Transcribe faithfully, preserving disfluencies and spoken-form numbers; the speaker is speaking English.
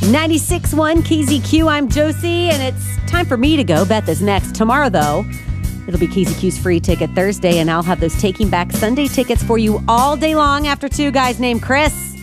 ninety-six point one K Z Q. I'm Josie, and it's time for me to go. Beth is next. Tomorrow, though, it'll be K Z Q's Free Ticket Thursday, and I'll have those Taking Back Sunday tickets for you all day long after two guys named Chris.